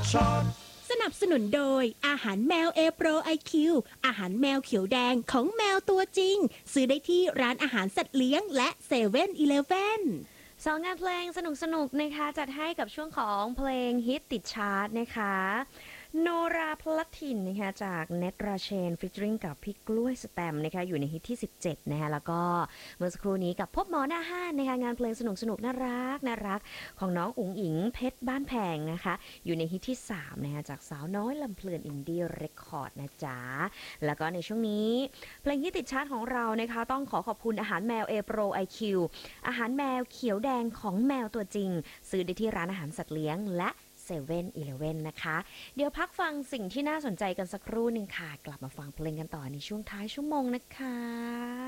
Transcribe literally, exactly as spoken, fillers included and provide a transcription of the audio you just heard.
สนับสนุนโดยอาหารแมว A Pro ไอ คิว อาหารแมวเขียวแดงของแมวตัวจริงซื้อได้ที่ร้านอาหารสัตว์เลี้ยงและเซเว่นอีเลฟเว่นสองงานเพลงสนุกๆนะคะจัดให้กับช่วงของเพลงฮิตติดชาร์ตนะคะโนราพลัดถิ่นนะคะจากเนตราเชนฟิชเชอริงกับพี่กล้วยสแตมนะคะอยู่ในฮิตที่สิบเจ็ดนะคะแล้วก็เมื่อสักครู่นี้กับพบหมอหน้าห้านนะคะงานเพลงสนุกๆน่ารักน่ารักของน้องอุ๋งอิงเพชรบ้านแพงนะคะอยู่ในฮิตที่สามนะคะจากสาวน้อยลำเพลินอินดี้เรคคอร์ดนะจ๊ะแล้วก็ในช่วงนี้เพลงฮิตติดชาร์ตของเรานะคะต้องขอขอบคุณอาหารแมว A Pro ไอ คิว อาหารแมวเขียวแดงของแมวตัวจริงซื้อได้ที่ร้านอาหารสัตว์เลี้ยงและเซเว่นอีเลฟเว่นนะคะเดี๋ยวพักฟังสิ่งที่น่าสนใจกันสักครู่หนึ่งค่ะกลับมาฟังเพลงกันต่อในช่วงท้ายชั่วโมงนะคะ